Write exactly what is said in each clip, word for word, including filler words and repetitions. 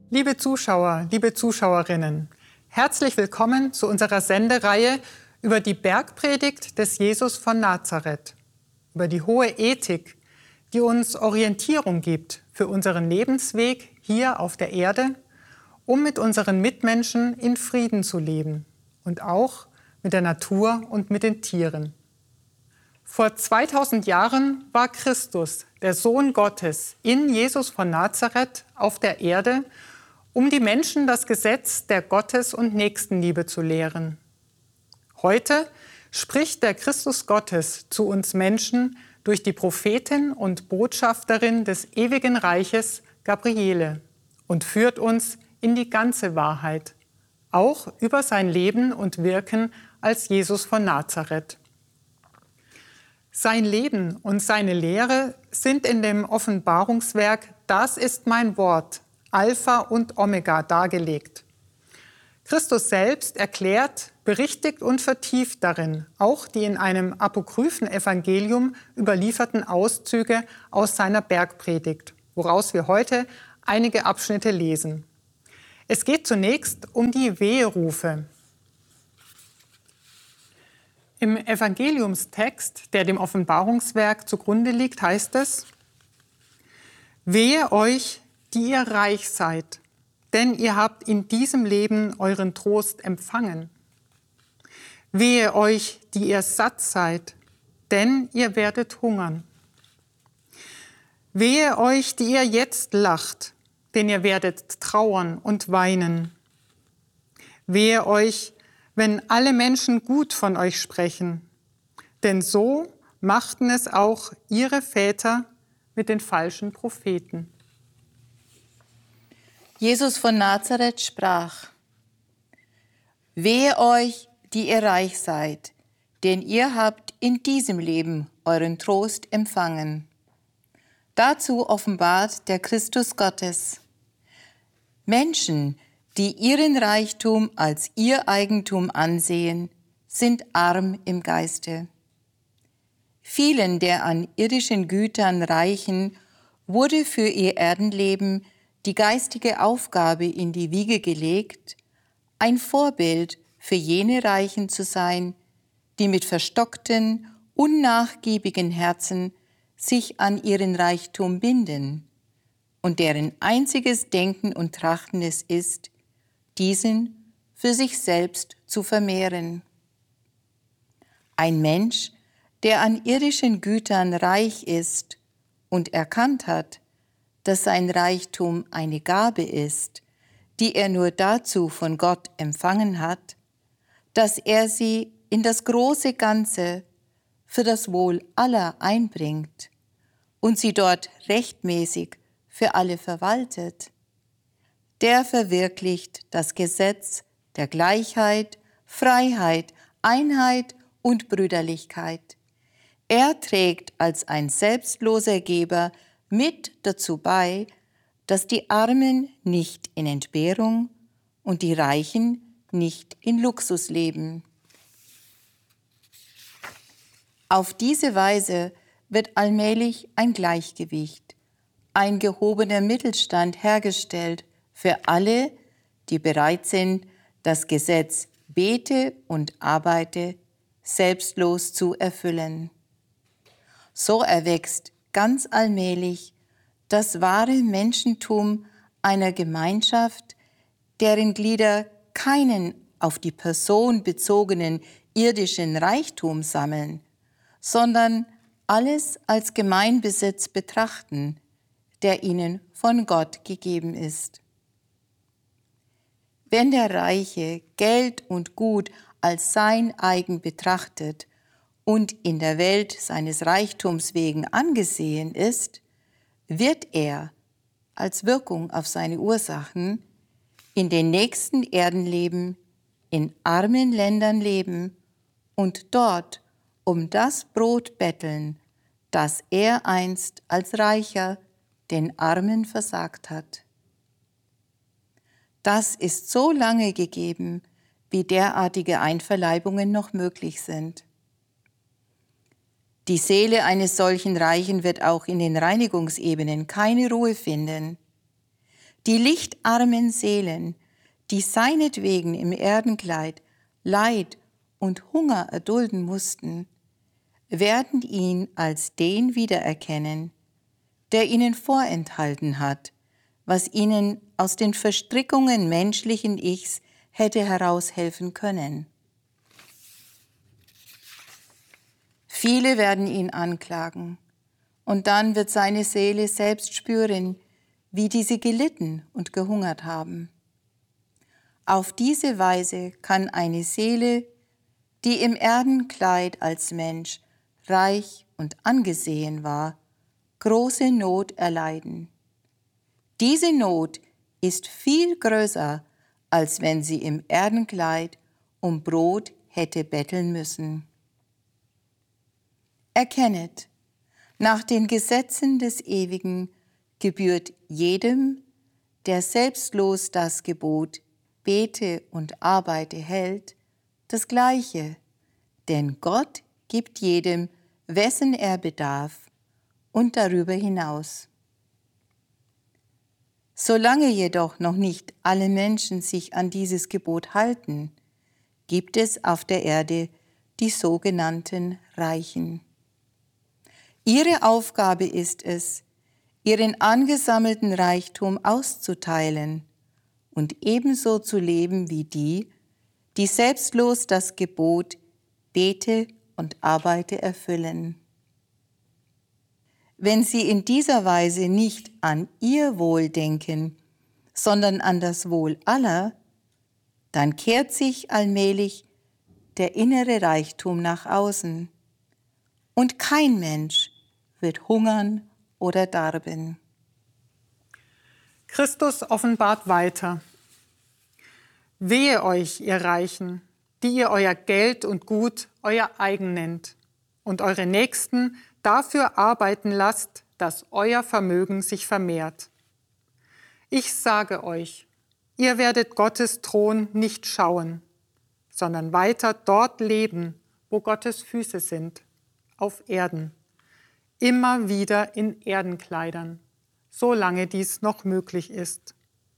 Liebe Zuschauer, liebe Zuschauerinnen, herzlich willkommen zu unserer Sendereihe über die Bergpredigt des Jesus von Nazareth, über die hohe Ethik, die uns Orientierung gibt für unseren Lebensweg hier auf der Erde, um mit unseren Mitmenschen in Frieden zu leben und auch mit der Natur und mit den Tieren. Vor zweitausend Jahren war Christus, der Sohn Gottes, in Jesus von Nazareth auf der Erde, um die Menschen das Gesetz der Gottes- und Nächstenliebe zu lehren. Heute spricht der Christus Gottes zu uns Menschen durch die Prophetin und Botschafterin des ewigen Reiches, Gabriele, und führt uns in die ganze Wahrheit, auch über sein Leben und Wirken als Jesus von Nazareth. Sein Leben und seine Lehre sind in dem Offenbarungswerk „Das ist mein Wort", Alpha und Omega dargelegt. Christus selbst erklärt, berichtigt und vertieft darin auch die in einem apokryphen Evangelium überlieferten Auszüge aus seiner Bergpredigt, woraus wir heute einige Abschnitte lesen. Es geht zunächst um die Weherufe. Im Evangeliumstext, der dem Offenbarungswerk zugrunde liegt, heißt es: Wehe euch, die ihr reich seid, denn ihr habt in diesem Leben euren Trost empfangen. Wehe euch, die ihr satt seid, denn ihr werdet hungern. Wehe euch, die ihr jetzt lacht, denn ihr werdet trauern und weinen. Wehe euch, wenn alle Menschen gut von euch sprechen, denn so machten es auch ihre Väter mit den falschen Propheten. Jesus von Nazareth sprach: Wehe euch, die ihr reich seid, denn ihr habt in diesem Leben euren Trost empfangen. Dazu offenbart der Christus Gottes: Menschen, die ihren Reichtum als ihr Eigentum ansehen, sind arm im Geiste. Vielen der an irdischen Gütern Reichen wurde für ihr Erdenleben die geistige Aufgabe in die Wiege gelegt, ein Vorbild für jene Reichen zu sein, die mit verstockten, unnachgiebigen Herzen sich an ihren Reichtum binden und deren einziges Denken und Trachten es ist, diesen für sich selbst zu vermehren. Ein Mensch, der an irdischen Gütern reich ist und erkannt hat, dass sein Reichtum eine Gabe ist, die er nur dazu von Gott empfangen hat, dass er sie in das große Ganze für das Wohl aller einbringt und sie dort rechtmäßig für alle verwaltet, der verwirklicht das Gesetz der Gleichheit, Freiheit, Einheit und Brüderlichkeit. Er trägt als ein selbstloser Geber mit dazu bei, dass die Armen nicht in Entbehrung und die Reichen nicht in Luxus leben. Auf diese Weise wird allmählich ein Gleichgewicht, ein gehobener Mittelstand hergestellt für alle, die bereit sind, das Gesetz bete und arbeite selbstlos zu erfüllen. So erwächst ganz allmählich das wahre Menschentum einer Gemeinschaft, deren Glieder keinen auf die Person bezogenen irdischen Reichtum sammeln, sondern alles als Gemeinbesitz betrachten, der ihnen von Gott gegeben ist. Wenn der Reiche Geld und Gut als sein eigen betrachtet und in der Welt seines Reichtums wegen angesehen ist, wird er, als Wirkung auf seine Ursachen, in den nächsten Erden leben, in armen Ländern leben und dort um das Brot betteln, das er einst als Reicher den Armen versagt hat. Das ist so lange gegeben, wie derartige Einverleibungen noch möglich sind. Die Seele eines solchen Reichen wird auch in den Reinigungsebenen keine Ruhe finden. Die lichtarmen Seelen, die seinetwegen im Erdenkleid Leid und Hunger erdulden mussten, werden ihn als den wiedererkennen, der ihnen vorenthalten hat, was ihnen aus den Verstrickungen menschlichen Ichs hätte heraushelfen können. Viele werden ihn anklagen, und dann wird seine Seele selbst spüren, wie diese gelitten und gehungert haben. Auf diese Weise kann eine Seele, die im Erdenkleid als Mensch reich und angesehen war, große Not erleiden. Diese Not ist viel größer, als wenn sie im Erdenkleid um Brot hätte betteln müssen. Erkennet, nach den Gesetzen des Ewigen gebührt jedem, der selbstlos das Gebot bete und arbeite hält, das Gleiche, denn Gott gibt jedem, wessen er bedarf, und darüber hinaus. Solange jedoch noch nicht alle Menschen sich an dieses Gebot halten, gibt es auf der Erde die sogenannten Reichen. Ihre Aufgabe ist es, ihren angesammelten Reichtum auszuteilen und ebenso zu leben wie die, die selbstlos das Gebot bete und arbeite erfüllen. Wenn sie in dieser Weise nicht an ihr Wohl denken, sondern an das Wohl aller, dann kehrt sich allmählich der innere Reichtum nach außen und kein Mensch wird hungern oder darben. Christus offenbart weiter: Wehe euch, ihr Reichen, die ihr euer Geld und Gut euer eigen nennt und eure Nächsten dafür arbeiten lasst, dass euer Vermögen sich vermehrt. Ich sage euch, ihr werdet Gottes Thron nicht schauen, sondern weiter dort leben, wo Gottes Füße sind, auf Erden, immer wieder in Erdenkleidern, solange dies noch möglich ist.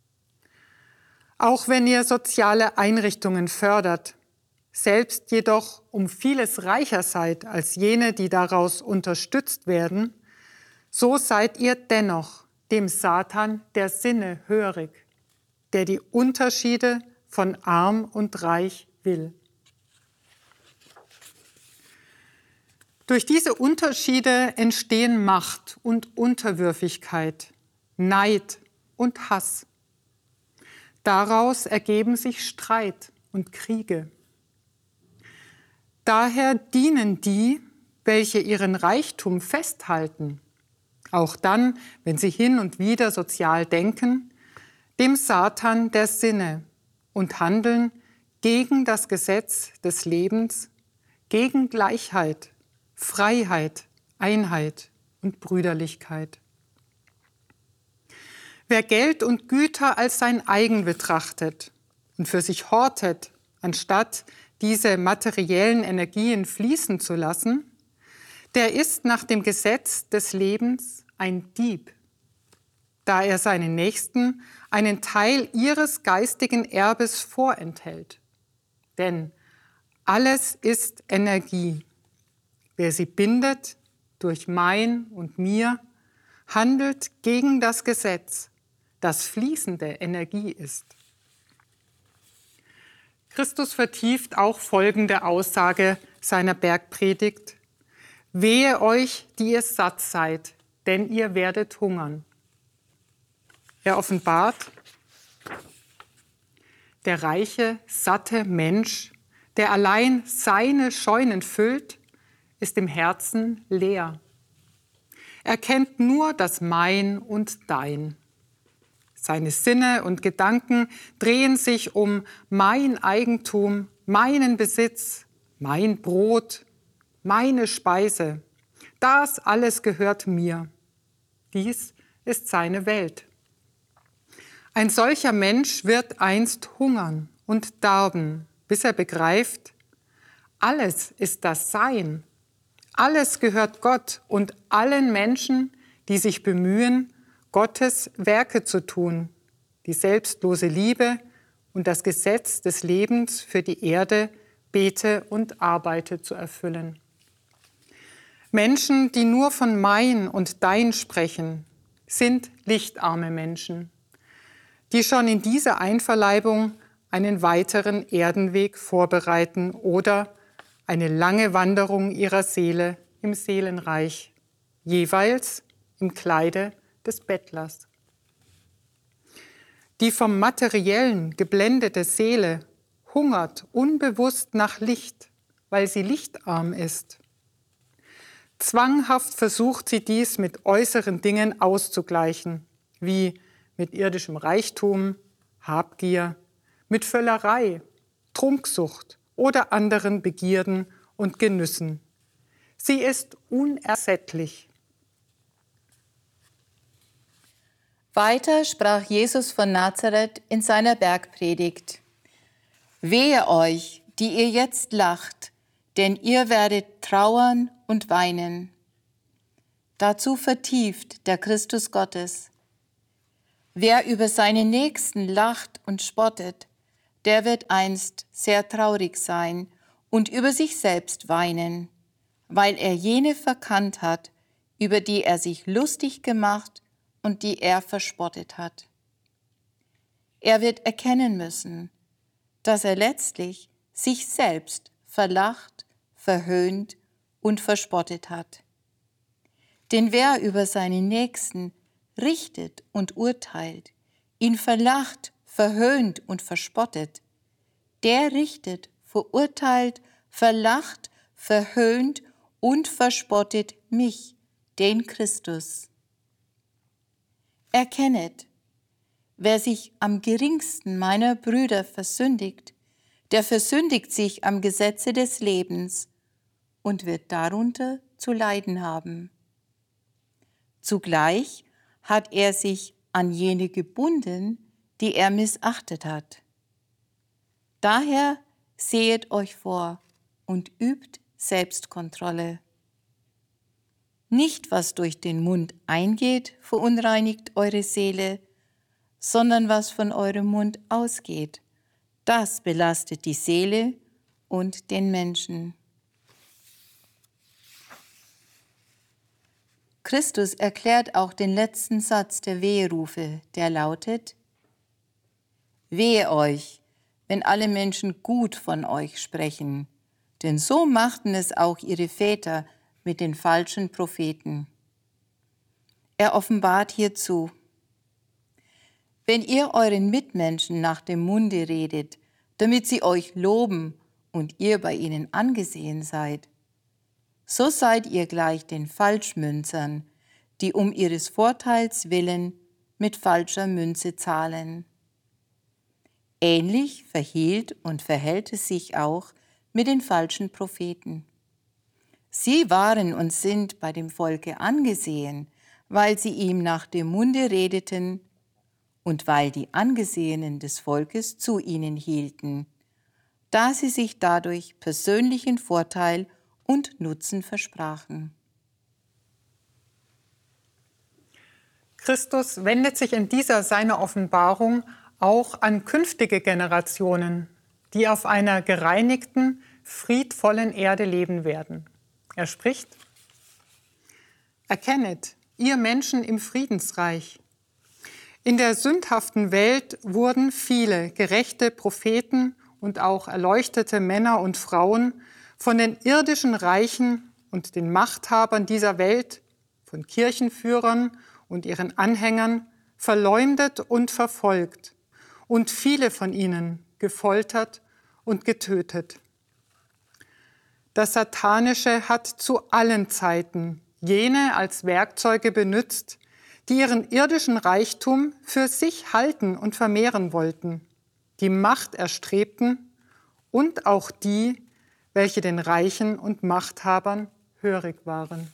Auch wenn ihr soziale Einrichtungen fördert, selbst jedoch um vieles reicher seid als jene, die daraus unterstützt werden, so seid ihr dennoch dem Satan der Sinne hörig, der die Unterschiede von arm und reich will. Durch diese Unterschiede entstehen Macht und Unterwürfigkeit, Neid und Hass. Daraus ergeben sich Streit und Kriege. Daher dienen die, welche ihren Reichtum festhalten, auch dann, wenn sie hin und wieder sozial denken, dem Satan der Sinne und handeln gegen das Gesetz des Lebens, gegen Gleichheit, Freiheit, Einheit und Brüderlichkeit. Wer Geld und Güter als sein eigen betrachtet und für sich hortet, anstatt diese materiellen Energien fließen zu lassen, der ist nach dem Gesetz des Lebens ein Dieb, da er seinen Nächsten einen Teil ihres geistigen Erbes vorenthält. Denn alles ist Energie. Wer sie bindet durch mein und mir, handelt gegen das Gesetz, das fließende Energie ist. Christus vertieft auch folgende Aussage seiner Bergpredigt: Wehe euch, die ihr satt seid, denn ihr werdet hungern. Er offenbart, der reiche, satte Mensch, der allein seine Scheunen füllt, ist im Herzen leer. Er kennt nur das Mein und Dein. Seine Sinne und Gedanken drehen sich um mein Eigentum, meinen Besitz, mein Brot, meine Speise. Das alles gehört mir. Dies ist seine Welt. Ein solcher Mensch wird einst hungern und darben, bis er begreift, alles ist das Sein. Alles gehört Gott und allen Menschen, die sich bemühen, Gottes Werke zu tun, die selbstlose Liebe und das Gesetz des Lebens für die Erde bete und arbeite zu erfüllen. Menschen, die nur von mein und dein sprechen, sind lichtarme Menschen, die schon in dieser Einverleibung einen weiteren Erdenweg vorbereiten oder eine lange Wanderung ihrer Seele im Seelenreich, jeweils im Kleide des Bettlers. Die vom Materiellen geblendete Seele hungert unbewusst nach Licht, weil sie lichtarm ist. Zwanghaft versucht sie dies mit äußeren Dingen auszugleichen, wie mit irdischem Reichtum, Habgier, mit Völlerei, Trunksucht oder anderen Begierden und Genüssen. Sie ist unersättlich. Weiter sprach Jesus von Nazareth in seiner Bergpredigt: Wehe euch, die ihr jetzt lacht, denn ihr werdet trauern und weinen. Dazu vertieft der Christus Gottes. Wer über seinen Nächsten lacht und spottet, der wird einst sehr traurig sein und über sich selbst weinen, weil er jene verkannt hat, über die er sich lustig gemacht und die er verspottet hat. Er wird erkennen müssen, dass er letztlich sich selbst verlacht, verhöhnt und verspottet hat. Denn wer über seinen Nächsten richtet und urteilt, ihn verlacht, verhöhnt und verspottet, der richtet, verurteilt, verlacht, verhöhnt und verspottet mich, den Christus. Erkennet, wer sich am geringsten meiner Brüder versündigt, der versündigt sich am Gesetze des Lebens und wird darunter zu leiden haben. Zugleich hat er sich an jene gebunden, die er missachtet hat. Daher sehet euch vor und übt Selbstkontrolle. Nicht, was durch den Mund eingeht, verunreinigt eure Seele, sondern was von eurem Mund ausgeht, das belastet die Seele und den Menschen. Christus erklärt auch den letzten Satz der Weherufe, der lautet: Wehe euch, wenn alle Menschen gut von euch sprechen, denn so machten es auch ihre Väter mit den falschen Propheten. Er offenbart hierzu: Wenn ihr euren Mitmenschen nach dem Munde redet, damit sie euch loben und ihr bei ihnen angesehen seid, so seid ihr gleich den Falschmünzern, die um ihres Vorteils willen mit falscher Münze zahlen. Ähnlich verhielt und verhält es sich auch mit den falschen Propheten. Sie waren und sind bei dem Volke angesehen, weil sie ihm nach dem Munde redeten und weil die Angesehenen des Volkes zu ihnen hielten, da sie sich dadurch persönlichen Vorteil und Nutzen versprachen. Christus wendet sich in dieser seiner Offenbarung auch an künftige Generationen, die auf einer gereinigten, friedvollen Erde leben werden. Er spricht: Erkennet, ihr Menschen im Friedensreich. In der sündhaften Welt wurden viele gerechte Propheten und auch erleuchtete Männer und Frauen von den irdischen Reichen und den Machthabern dieser Welt, von Kirchenführern und ihren Anhängern, verleumdet und verfolgt und viele von ihnen gefoltert und getötet. Das Satanische hat zu allen Zeiten jene als Werkzeuge benützt, die ihren irdischen Reichtum für sich halten und vermehren wollten, die Macht erstrebten und auch die, welche den Reichen und Machthabern hörig waren.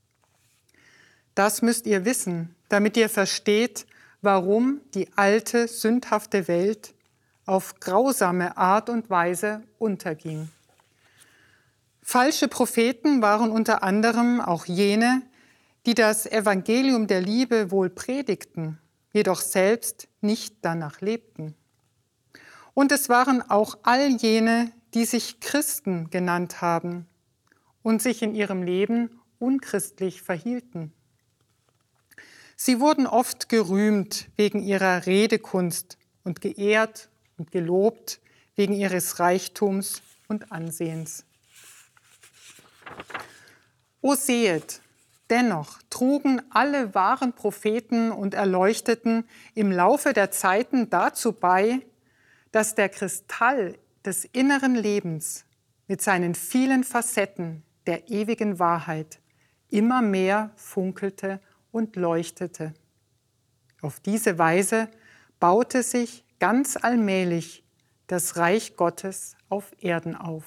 Das müsst ihr wissen, damit ihr versteht, warum die alte, sündhafte Welt auf grausame Art und Weise unterging. Falsche Propheten waren unter anderem auch jene, die das Evangelium der Liebe wohl predigten, jedoch selbst nicht danach lebten. Und es waren auch all jene, die sich Christen genannt haben und sich in ihrem Leben unchristlich verhielten. Sie wurden oft gerühmt wegen ihrer Redekunst und geehrt und gelobt wegen ihres Reichtums und Ansehens. O sehet, dennoch trugen alle wahren Propheten und Erleuchteten im Laufe der Zeiten dazu bei, dass der Kristall des inneren Lebens mit seinen vielen Facetten der ewigen Wahrheit immer mehr funkelte und leuchtete. Auf diese Weise baute sich ganz allmählich das Reich Gottes auf Erden auf.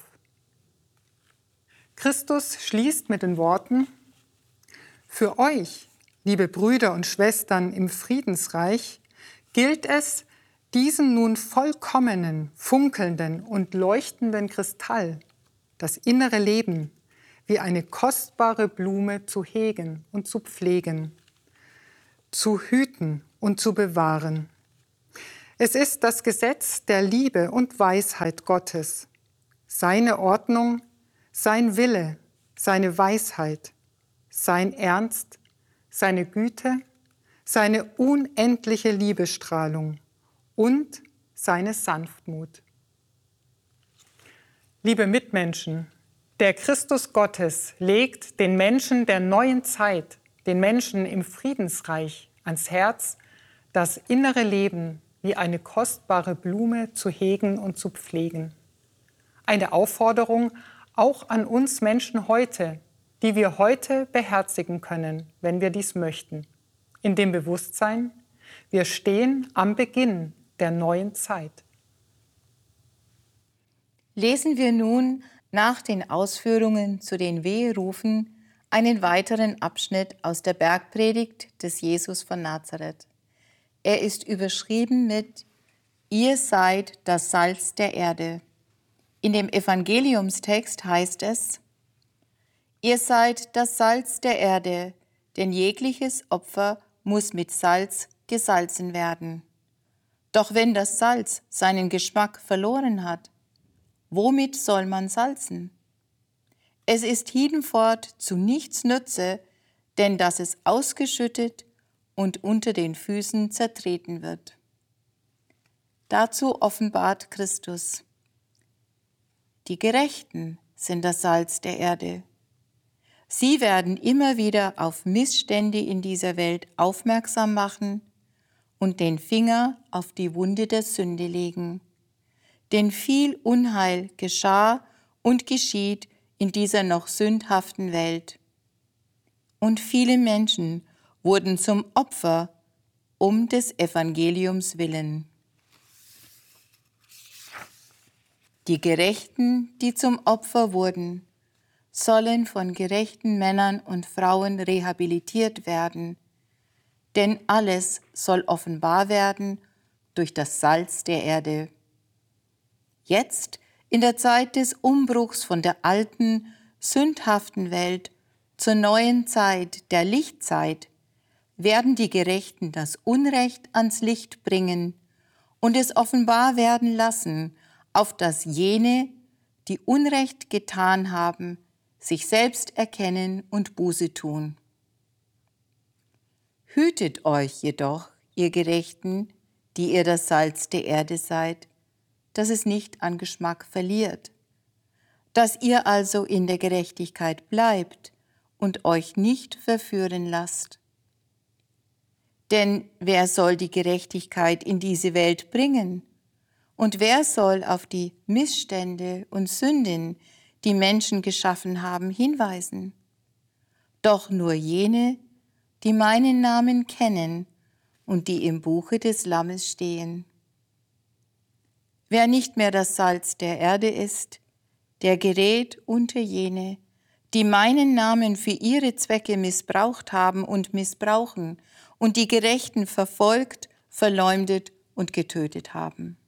Christus schließt mit den Worten: Für euch, liebe Brüder und Schwestern im Friedensreich, gilt es, diesen nun vollkommenen, funkelnden und leuchtenden Kristall, das innere Leben, wie eine kostbare Blume zu hegen und zu pflegen, zu hüten und zu bewahren. Es ist das Gesetz der Liebe und Weisheit Gottes, seine Ordnung, sein Wille, seine Weisheit, sein Ernst, seine Güte, seine unendliche Liebestrahlung und seine Sanftmut. Liebe Mitmenschen, der Christus Gottes legt den Menschen der neuen Zeit, den Menschen im Friedensreich ans Herz, das innere Leben wie eine kostbare Blume zu hegen und zu pflegen. Eine Aufforderung auch an uns Menschen heute, die wir heute beherzigen können, wenn wir dies möchten, in dem Bewusstsein, wir stehen am Beginn der neuen Zeit. Lesen wir nun nach den Ausführungen zu den Weherufen einen weiteren Abschnitt aus der Bergpredigt des Jesus von Nazareth. Er ist überschrieben mit Ihr seid das Salz der Erde. In dem Evangeliumstext heißt es: Ihr seid das Salz der Erde, denn jegliches Opfer muss mit Salz gesalzen werden. Doch wenn das Salz seinen Geschmack verloren hat, womit soll man salzen? Es ist hinfort zu nichts Nütze, denn dass es ausgeschüttet und unter den Füßen zertreten wird. Dazu offenbart Christus: Die Gerechten sind das Salz der Erde. Sie werden immer wieder auf Missstände in dieser Welt aufmerksam machen und den Finger auf die Wunde der Sünde legen. Denn viel Unheil geschah und geschieht in dieser noch sündhaften Welt. Und viele Menschen wurden zum Opfer um des Evangeliums willen. Die Gerechten, die zum Opfer wurden, sollen von gerechten Männern und Frauen rehabilitiert werden, denn alles soll offenbar werden durch das Salz der Erde. Jetzt, in der Zeit des Umbruchs von der alten, sündhaften Welt zur neuen Zeit, der Lichtzeit, werden die Gerechten das Unrecht ans Licht bringen und es offenbar werden lassen, auf dass jene, die Unrecht getan haben, sich selbst erkennen und Buße tun. Hütet euch jedoch, ihr Gerechten, die ihr das Salz der Erde seid, dass es nicht an Geschmack verliert, dass ihr also in der Gerechtigkeit bleibt und euch nicht verführen lasst. Denn wer soll die Gerechtigkeit in diese Welt bringen? Und wer soll auf die Missstände und Sünden, die Menschen geschaffen haben, hinweisen? Doch nur jene, die meinen Namen kennen und die im Buche des Lammes stehen. Wer nicht mehr das Salz der Erde ist, der gerät unter jene, die meinen Namen für ihre Zwecke missbraucht haben und missbrauchen und die Gerechten verfolgt, verleumdet und getötet haben.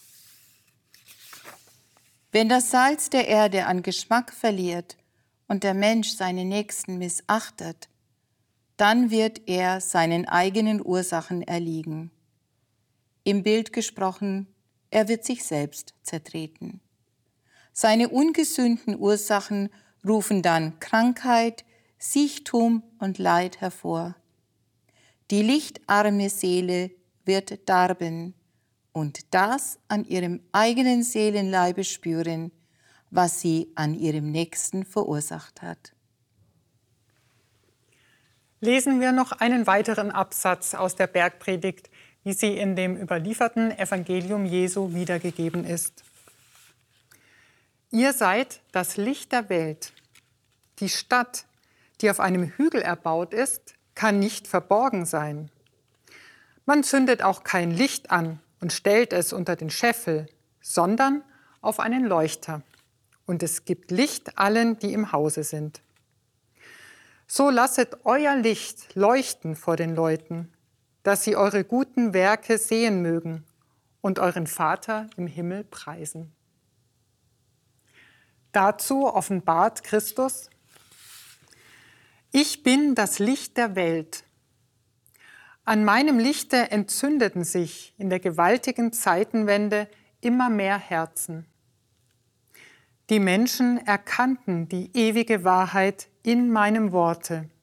Wenn das Salz der Erde an Geschmack verliert und der Mensch seinen Nächsten missachtet, dann wird er seinen eigenen Ursachen erliegen. Im Bild gesprochen, er wird sich selbst zertreten. Seine ungesünden Ursachen rufen dann Krankheit, Siechtum und Leid hervor. Die lichtarme Seele wird darben und das an ihrem eigenen Seelenleibe spüren, was sie an ihrem Nächsten verursacht hat. Lesen wir noch einen weiteren Absatz aus der Bergpredigt, wie sie in dem überlieferten Evangelium Jesu wiedergegeben ist. Ihr seid das Licht der Welt. Die Stadt, die auf einem Hügel erbaut ist, kann nicht verborgen sein. Man zündet auch kein Licht an und stellt es unter den Scheffel, sondern auf einen Leuchter. Und es gibt Licht allen, die im Hause sind. So lasset euer Licht leuchten vor den Leuten, dass sie eure guten Werke sehen mögen und euren Vater im Himmel preisen. Dazu offenbart Christus: Ich bin das Licht der Welt. An meinem Lichte entzündeten sich in der gewaltigen Zeitenwende immer mehr Herzen. Die Menschen erkannten die ewige Wahrheit in meinem Worte.